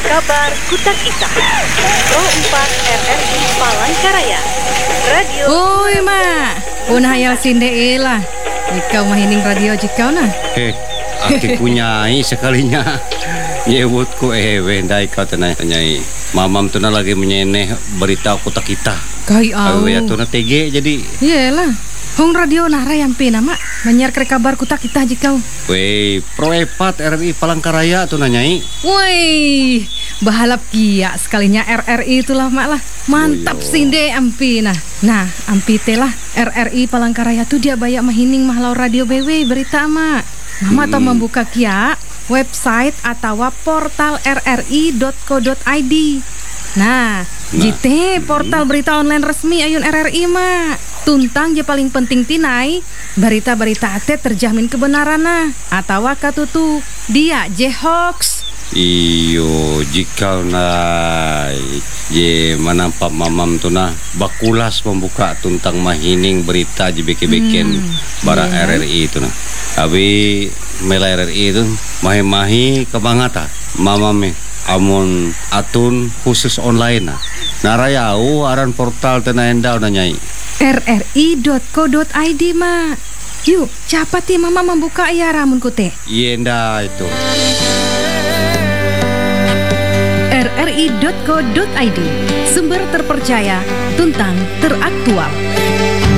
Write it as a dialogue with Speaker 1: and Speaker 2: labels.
Speaker 1: Kabar Kutak Ita Pro 4 RRI Palangkaraya Radio.
Speaker 2: Oi mak, punah hayal sinde lah. Ikau mahining radio jikau nah.
Speaker 3: Aki punyai sekalinya. Nyebutku wendai kau tenai mamam tu lagi menyeneh berita Kutak Ita.
Speaker 2: Kai au.
Speaker 3: Ya tu TG jadi.
Speaker 2: Iyalah. Hong radio nah rayampe nama menyiar kabar Kutak Ita jikau.
Speaker 3: Wei, Pro 4 RRI Palangkaraya tu nanyai.
Speaker 2: Woi, bahalap kia sekalinya RRI itulah mak lah. Mantap sinde ampi nah. Nah, ampi telah RRI Palangkaraya tu dia banyak mahining mahlau radio BW berita mak. Mama tau membuka kia website atau portal rri.co.id. Nah, JT portal berita online resmi ayun RRI mak. Tuntang je paling penting tinai berita-berita ate terjamin kebenaran nah atau katutu dia je hoax.
Speaker 3: Iyo jika je manampak mamam tu bakulas membuka tuntang mahining berita je beken bara RRI itu abi mela RRI itu mahi kebangata mamam amun atun khusus online narayau aran portal tenaenda nanyai
Speaker 2: rri.co.id mak. Yuk capati mama membuka ya ramun kute.
Speaker 3: Yenda itu
Speaker 2: rri.co.id, sumber terpercaya, tuntang teraktual.